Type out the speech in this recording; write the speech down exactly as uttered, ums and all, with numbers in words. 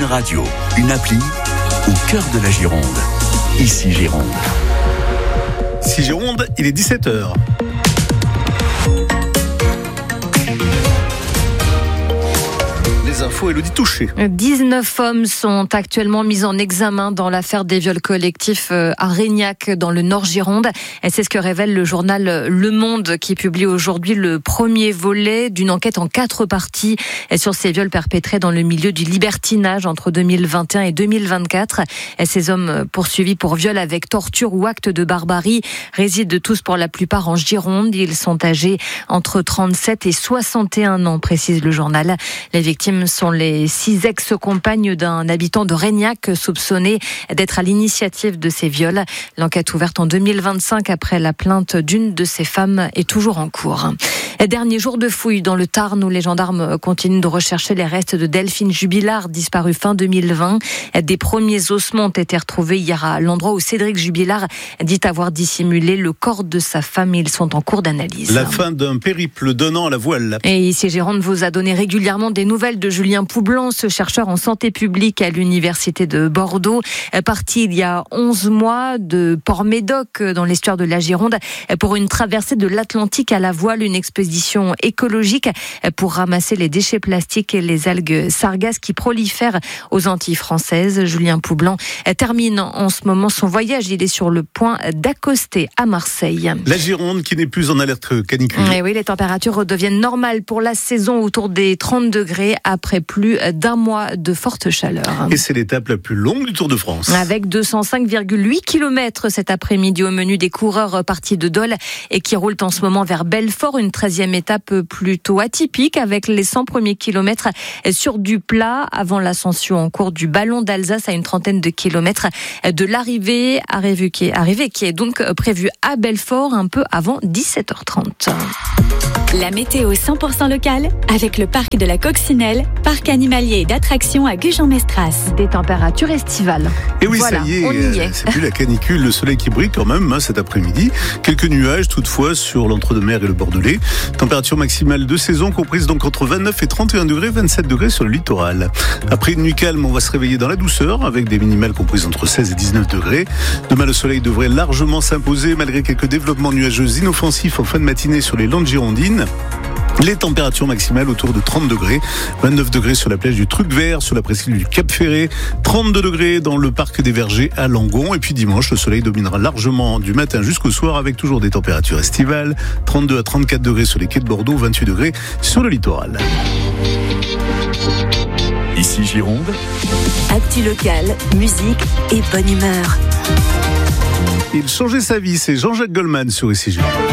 radio, une appli au cœur de la Gironde. Ici Gironde. Ici Gironde, il est dix-sept heures. Les infos, Élodie Touché. dix-neuf hommes sont actuellement mis en examen dans l'affaire des viols collectifs à Régnac, dans le Nord-Gironde. Et c'est ce que révèle le journal Le Monde, qui publie aujourd'hui le premier volet d'une enquête en quatre parties sur ces viols perpétrés dans le milieu du libertinage entre deux mille vingt et un et deux mille vingt-quatre. Et ces hommes poursuivis pour viol avec torture ou acte de barbarie résident tous pour la plupart en Gironde. Ils sont âgés entre trente-sept et soixante et un ans, précise le journal. Les victimes sont les six ex-compagnes d'un habitant de Régnac soupçonné d'être à l'initiative de ces viols. L'enquête ouverte en deux mille vingt-cinq après la plainte d'une de ces femmes est toujours en cours. Et dernier jour de fouille dans le Tarn, où les gendarmes continuent de rechercher les restes de Delphine Jubilard, disparue fin deux mille vingt. Des premiers ossements ont été retrouvés hier à l'endroit où Cédric Jubilard dit avoir dissimulé le corps de sa femme. Ils sont en cours d'analyse. La fin d'un périple donnant à la voile. Et ici Gironde vous a donné régulièrement des nouvelles de Julien Poublan, ce chercheur en santé publique à l'université de Bordeaux, parti il y a onze mois de Port-Médoc dans l'estuaire de la Gironde pour une traversée de l'Atlantique à la voile, une expédition écologique pour ramasser les déchets plastiques et les algues sargasses qui prolifèrent aux Antilles françaises. Julien Poublan termine en ce moment son voyage. Il est sur le point d'accoster à Marseille. La Gironde qui n'est plus en alerte canicule. Et oui, les températures redeviennent normales pour la saison, autour des trente degrés après plus d'un mois de forte chaleur. Et c'est l'étape la plus longue du Tour de France. Avec deux cent cinq virgule huit kilomètres cet après-midi au menu des coureurs partis de Dole et qui roulent en ce moment vers Belfort, une treizième étape plutôt atypique avec les cent premiers kilomètres sur du plat avant l'ascension en cours du Ballon d'Alsace à une trentaine de kilomètres de l'arrivée, arrivée qui est, arrivée qui est donc prévue à Belfort un peu avant dix-sept heures trente. La météo cent pour cent locale avec le parc de la Coccinelle, parc animalier et d'attractions à Gujan-Mestras. Des températures estivales. Et oui, voilà, ça y est, on y est. C'est plus la canicule, le soleil qui brille quand même hein, cet après-midi. Quelques nuages toutefois sur l'Entre-deux-Mers et le Bordelais. Température maximale de saison comprise donc entre vingt-neuf et trente et un degrés, vingt-sept degrés sur le littoral. Après une nuit calme, on va se réveiller dans la douceur avec des minimales comprises entre seize et dix-neuf degrés. Demain, le soleil devrait largement s'imposer malgré quelques développements nuageux inoffensifs en fin de matinée sur les Landes girondines. Les températures maximales autour de trente degrés, vingt-neuf degrés sur la plage du Truc-Vert, sur la presqu'île du Cap-Ferré, trente-deux degrés dans le parc des Vergers à Langon. Et puis dimanche, le soleil dominera largement du matin jusqu'au soir avec toujours des températures estivales, trente-deux à trente-quatre degrés sur les quais de Bordeaux, vingt-huit degrés sur le littoral. Ici Gironde. Actu locale, musique et bonne humeur. Il changeait sa vie, c'est Jean-Jacques Goldman sur Ici Gironde.